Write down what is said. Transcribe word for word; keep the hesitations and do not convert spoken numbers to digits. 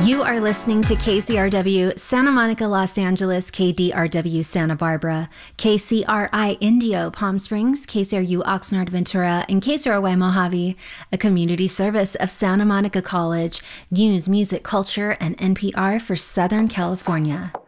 You are listening to K C R W Santa Monica, Los Angeles, K D R W Santa Barbara, K C R I Indio Palm Springs, K C R U Oxnard Ventura, and K C R Y Mojave, a community service of Santa Monica College, news, music, culture, and N P R for Southern California.